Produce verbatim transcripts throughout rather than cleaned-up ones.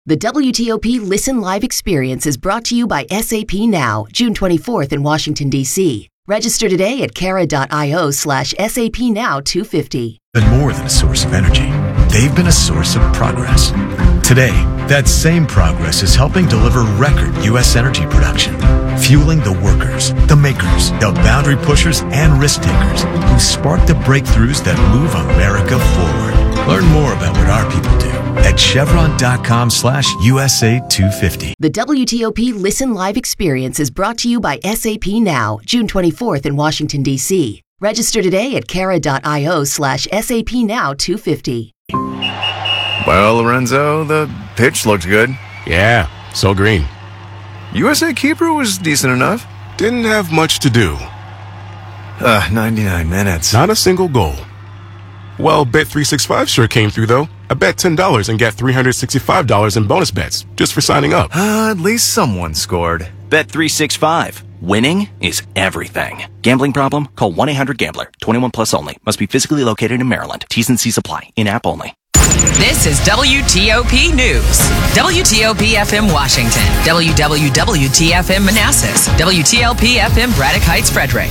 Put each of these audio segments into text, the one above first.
The W T O P Listen Live experience is brought to you by S A P Now, June twenty-fourth in Washington, D C Register today at cara.io slash SAP Now 250. Been more than a source of energy. They've been a source of progress. Today, that same progress is helping deliver record U S energy production, fueling the workers, the makers, the boundary pushers, and risk takers who spark the breakthroughs that move America forward. Learn more about what our people do at chevron.com slash USA 250. The W T O P Listen Live experience is brought to you by S A P Now, June twenty-fourth in Washington, D C Register today at cara.io slash SAP Now 250. Well, Lorenzo, the pitch looked good. Yeah, so green. U S A keeper was decent enough. Didn't have much to do. Uh, ninety-nine minutes. Not a single goal. Well, Bet three sixty-five sure came through, though. I bet ten dollars and got three hundred sixty-five dollars in bonus bets just for signing up. Uh, at least someone scored. Bet three sixty-five. Winning is everything. Gambling problem? Call one eight hundred gambler. twenty-one plus only. Must be physically located in Maryland. T's and C's apply. In-app only. This is W T O P News. W T O P F M Washington. W W W T F M Manassas. W T L P F M Braddock Heights, Frederick.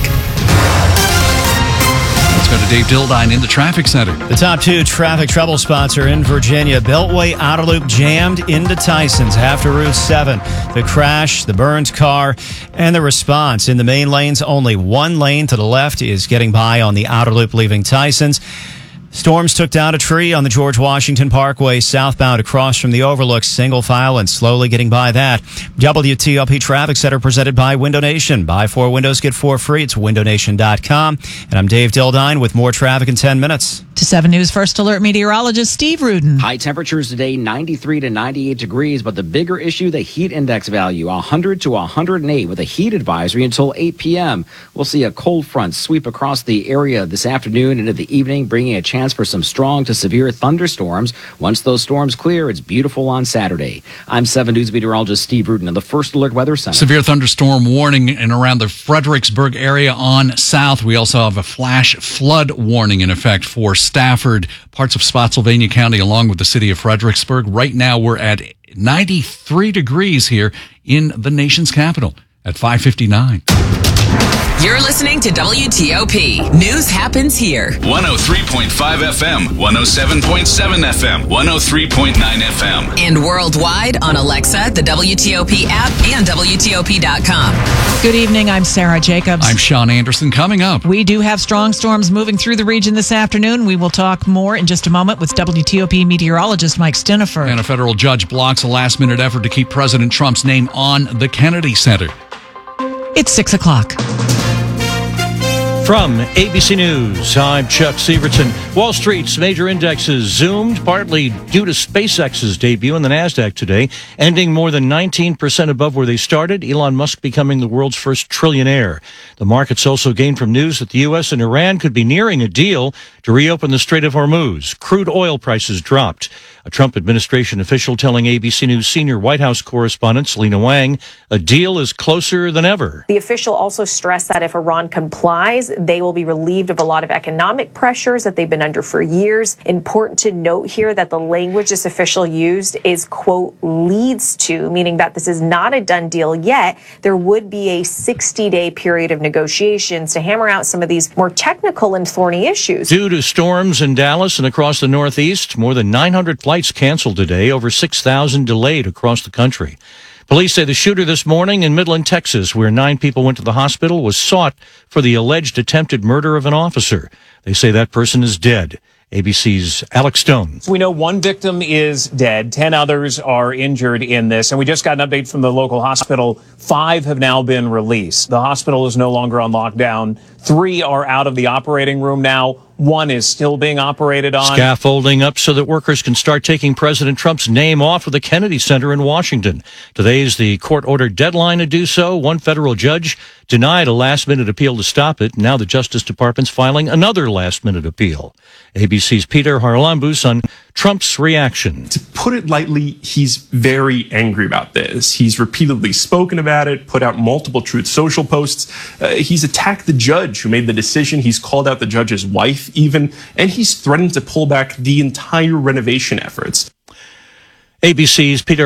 Let's go to Dave Dildine in the traffic center. The top two traffic trouble spots are in Virginia. Beltway outer loop jammed into Tysons after Route seven. The crash, the burned car, and the response. In the main lanes, only one lane to the left is getting by on the outer loop leaving Tysons. Storms took down a tree on the George Washington Parkway southbound across from the overlook, single file and slowly getting by that. W T O P Traffic Center presented by Window Nation. Buy four windows, get four free. It's window nation dot com. And I'm Dave Dildine with more traffic in ten minutes. To seven News First Alert meteorologist Steve Rudin. High temperatures today, ninety-three to ninety-eight degrees, but the bigger issue, the heat index value, one hundred to one hundred eight with a heat advisory until eight p.m. We'll see a cold front sweep across the area this afternoon into the evening, bringing a chance for some strong to severe thunderstorms. Once those storms clear, it's beautiful on Saturday. I'm seven News meteorologist Steve Rudin of the First Alert Weather Center. Severe thunderstorm warning in around the Fredericksburg area on south. We also have a flash flood warning in effect for Stafford, parts of Spotsylvania County, along with the city of Fredericksburg. Right now, we're at ninety-three degrees here in the nation's capital at five fifty-nine. You're listening to W T O P. News happens here. one oh three point five F M, one oh seven point seven F M, one oh three point nine F M. And worldwide on Alexa, the W T O P app, and W T O P dot com. Good evening. I'm Sarah Jacobs. I'm Sean Anderson. Coming up, we do have strong storms moving through the region this afternoon. We will talk more in just a moment with W T O P meteorologist Mike Stinifer. And a federal judge blocks a last-minute effort to keep President Trump's name on the Kennedy Center. It's six o'clock. From A B C News, I'm Chuck Severson. Wall Street's major indexes zoomed, partly due to SpaceX's debut in the NASDAQ today, ending more than nineteen percent above where they started, Elon Musk becoming the world's first trillionaire. The markets also gained from news that the U S and Iran could be nearing a deal to reopen the Strait of Hormuz. Crude oil prices dropped. A Trump administration official telling A B C News senior White House correspondent Selena Wang a deal is closer than ever. The official also stressed that if Iran complies, they will be relieved of a lot of economic pressures that they've been under for years. Important to note here that the language this official used is, quote, leads to, meaning that this is not a done deal yet. There would be a sixty-day period of negotiations to hammer out some of these more technical and thorny issues. Due to storms in Dallas and across the Northeast, more than nine hundred flights canceled today, over six thousand delayed across the country. Police say the shooter this morning in Midland, Texas, where nine people went to the hospital, was sought for the alleged attempted murder of an officer. They say that person is dead. A B C's Alex Stone. We know one victim is dead. Ten others are injured in this. And we just got an update from the local hospital. Five have now been released. The hospital is no longer on lockdown. Three are out of the operating room now. One is still being operated on. Scaffolding up so that workers can start taking President Trump's name off of the Kennedy Center in Washington. Today is the court-ordered deadline to do so. One federal judge denied a last-minute appeal to stop it. Now the Justice Department's filing another last-minute appeal. A B C's Peter Haralambous on Trump's reaction. To put it lightly, he's very angry about this. He's repeatedly spoken about it, put out multiple Truth Social posts. Uh, he's attacked the judge who made the decision. He's called out the judge's wife even, and he's threatened to pull back the entire renovation efforts. A B C's Peter